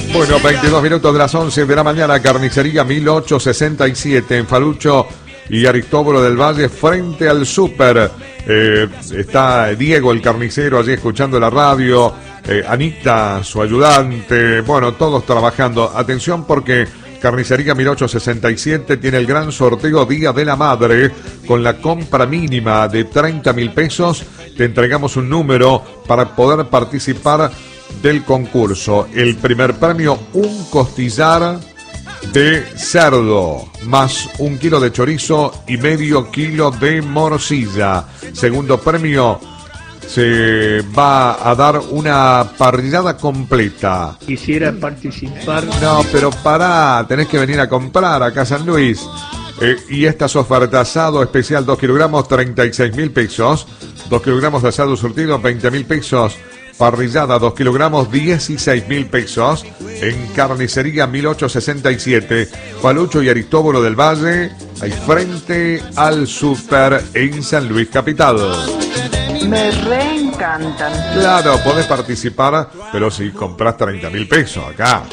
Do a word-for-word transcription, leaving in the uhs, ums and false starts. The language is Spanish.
Bueno, veintidós minutos de las once de la mañana, carnicería mil ochocientos sesenta y siete en Falucho y Aristóbulo del Valle, frente al súper. Eh, está Diego, el carnicero, allí escuchando la radio, eh, Anita, su ayudante, bueno, todos trabajando. Atención porque Carnicería mil ochocientos sesenta y siete tiene el gran sorteo Día de la Madre. Con la compra mínima de treinta mil pesos, te entregamos un número para poder participar del concurso. El primer premio, un costillar de cerdo, más un kilo de chorizo y medio kilo de morcilla. Segundo premio, se va a dar una parrillada completa. Quisiera participar. No, pero pará, tenés que venir a comprar acá a San Luis. Eh, y estas ofertas: asado especial dos kilogramos, treinta y seis mil pesos. dos kilogramos de asado surtido, veinte mil pesos. Parrillada dos kilogramos, dieciséis mil pesos. En Carnicería mil ochocientos sesenta y siete, Falucho y Aristóbulo del Valle, ahí frente al súper en San Luis Capital. Me reencantan. Claro, podés participar, pero si compras treinta mil pesos acá.